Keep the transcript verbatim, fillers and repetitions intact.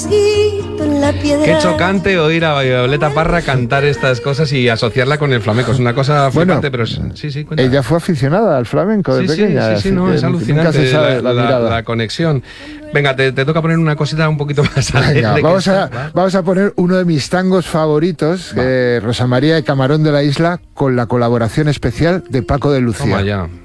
Qué chocante oír a Violeta Parra cantar estas cosas y asociarla con el flamenco. Es una cosa flipante, bueno, pero es, sí, sí, cuenta. Ella fue aficionada al flamenco de sí, pequeña. Sí, sí, sí, no, es alucinante la, la, la, la conexión. Venga, te, te toca poner una cosita un poquito más alegre. Venga, vamos, a, está, vamos a poner uno de mis tangos favoritos, eh, Rosa María de Camarón de la Isla, con la colaboración especial de Paco de Lucía. Toma ya.